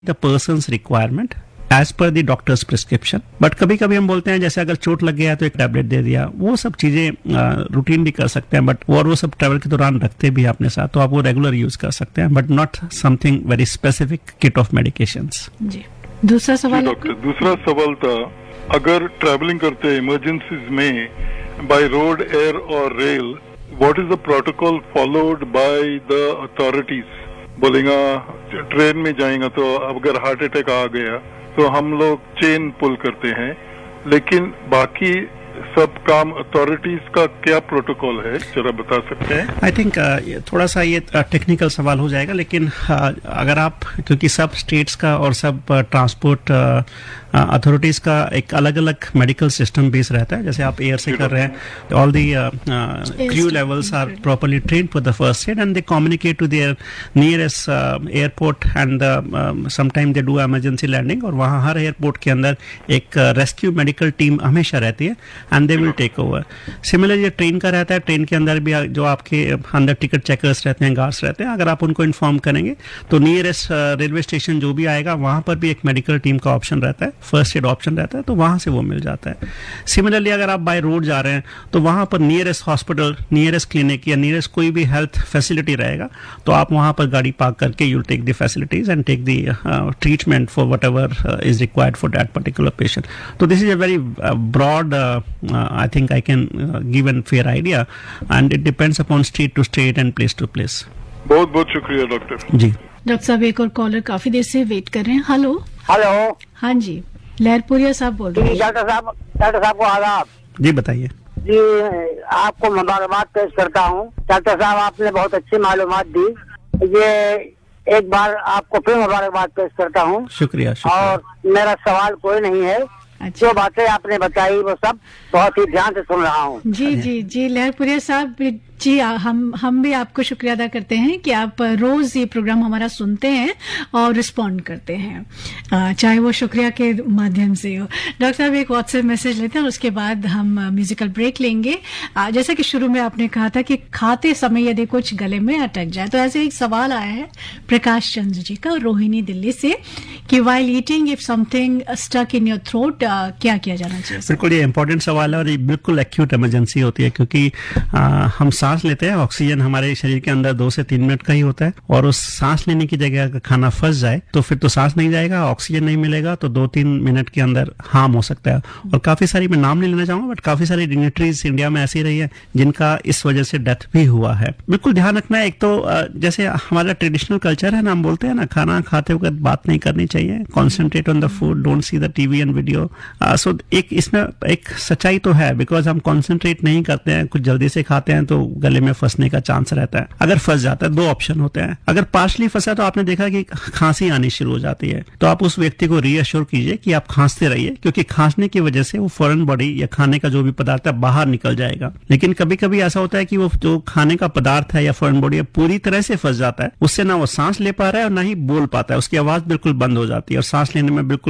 the person's requirement as per the doctor's prescription. But कभी कभी हम बोलते हैं जैसे अगर चोट लग गया तो एक टैबलेट दे दिया, वो सब चीजें रूटीन भी कर सकते हैं, बट वो सब ट्रैवल के दौरान रखते भी अपने साथ, तो आप वो रेगुलर यूज कर सकते हैं, but not something very specific kit of medications. जी दूसरा सवाल डॉक्टर, दूसरा सवाल था, अगर ट्रैवलिंग करते हैं इमरजेंसीज में बाय रोड, एयर और rail, what is the protocol followed by the authorities? बोलेगा ट्रेन में जाएगा तो अगर हार्ट अटैक आ गया तो हम लोग चेन पुल करते हैं, लेकिन बाकी सब काम अथॉरिटीज का क्या प्रोटोकॉल है, जरा बता सकते हैं? आई थिंक थोड़ा सा ये टेक्निकल सवाल हो जाएगा, लेकिन अगर आप, क्योंकि सब स्टेट्स का और सब ट्रांसपोर्ट अथॉरिटीज का एक अलग अलग मेडिकल सिस्टम बेस रहता है, जैसे आप एयर से कर रहे हैं, all the crew levels are properly trained for the first aid and they communicate to their nearest airport and sometime they do emergency landing, और वहाँ हर एयरपोर्ट के अंदर एक रेस्क्यू मेडिकल टीम हमेशा रहती है and they will take over. Similarly train का रहता है, ट्रेन के अंदर भी जो आपके अंदर टिकट चेकर्स रहते हैं, गार्ड्स रहते हैं, अगर आप उनको इन्फॉर्म करेंगे तो नियरेस्ट रेलवे स्टेशन जो भी आएगा वहां पर भी एक मेडिकल टीम का ऑप्शन रहता है, फर्स्ट एड ऑप्शन रहता है, तो वहां से वो मिल जाता है। सिमिलरली अगर आप बाय रोड जा रहे हैं तो वहां पर नियरेस्ट हॉस्पिटल, नियरेस्ट क्लिनिक या नियरेस्ट कोई भी हेल्थ फैसिलिटी रहेगा, तो आप वहां पर गाड़ी पार्क करके you'll take the facilities and take the treatment for what ever is required for that particular patient. तो this is a very broad, I think I can give a fair idea, and it depends upon state to state and place to place. बहुत बहुत शुक्रिया doctor जी। Doctor साहब एक और collar काफी देर से wait कर रहे हैं। हेलो हेलो, हाँ जी, लहरपुरिया साहब बोल रहे हैं। डॉक्टर साहब को आदाब जी, बताइए। जी, आपको मुबारकबाद पेश करता हूँ। डॉक्टर साहब, आपने बहुत अच्छी मालूमात दी, ये एक बार आपको फिर मुबारकबाद पेश करता हूँ। शुक्रिया, शुक्रिया। और मेरा सवाल कोई नहीं है, अच्छा। जो बातें आपने बताई वो सब बहुत ही ध्यान से सुन रहा हूँ। जी जी जी, लहरपुरिया साहब जी, हम भी आपको शुक्रिया अदा करते हैं कि आप रोज ये प्रोग्राम हमारा सुनते हैं और रिस्पॉन्ड करते हैं, चाहे वो शुक्रिया के माध्यम से हो। डॉक्टर साहब एक व्हाट्सएप मैसेज लेते हैं और उसके बाद हम म्यूजिकल ब्रेक लेंगे। जैसा कि शुरू में आपने कहा था कि खाते समय यदि कुछ गले में अटक जाए, तो ऐसे एक सवाल आया है प्रकाश चंद्र जी का, रोहिणी दिल्ली से, कि while eating if something stuck in your throat, क्या किया जाना चाहिए? बिल्कुल, ये इंपॉर्टेंट सवाल है और ये बिल्कुल एक्यूट इमरजेंसी होती है, क्योंकि हम सांस लेते हैं, ऑक्सीजन हमारे शरीर के अंदर 2 से 3 मिनट का ही होता है, और उस सांस लेने की जगह अगर खाना फंस जाए तो फिर तो सांस नहीं जाएगा, ऑक्सीजन नहीं मिलेगा, तो 2-3 मिनट के अंदर हार्म हो सकता है। और काफी सारी, मैं नाम नहीं लेना चाहूंगा, बट काफी सारी डिग्निटरीज इंडिया में ऐसी रही है जिनका इस वजह से डेथ भी हुआ है। बिल्कुल ध्यान रखना है। एक तो जैसे हमारा ट्रेडिशनल कल्चर है ना, हम बोलते हैं ना, खाना खाते वक्त बात नहीं करनी चाहिए, concentrate on the food, don't see the TV and video. सो एक इसमें एक सच्चाई तो है, बिकॉज हम कॉन्सेंट्रेट नहीं करते हैं, कुछ जल्दी से खाते हैं, तो गले में फंसने का चांस रहता है। अगर फंस जाता है, 2 ऑप्शन होते हैं। अगर पार्शली फंसा तो आपने देखा कि खांसी आनी शुरू हो जाती है, तो आप उस व्यक्ति को रीअश्योर कीजिए कि आप खांसते रहिए, क्योंकि खांसने की वजह से वो फॉरेन बॉडी या खाने का जो भी पदार्थ है बाहर निकल जाएगा। लेकिन कभी कभी ऐसा होता है कि वो जो खाने का पदार्थ है या फॉरेन बॉडी पूरी तरह से फंस जाता है, उससे ना वो सांस ले पा रहा है और ना ही बोल पाता है, उसकी आवाज बिल्कुल बंद हो जाती है और सांस लेने में बिल्कुल